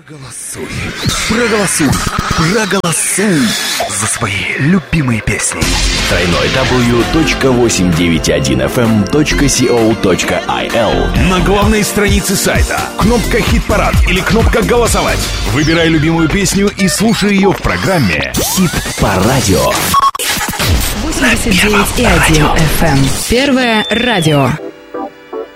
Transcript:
Проголосуй за свои любимые песни. www.891fm.co.il. На главной странице сайта кнопка «Хит-парад» или кнопка «Голосовать». Выбирай любимую песню и слушай ее в программе Хит по радио. 89,1 FM. Первое радио.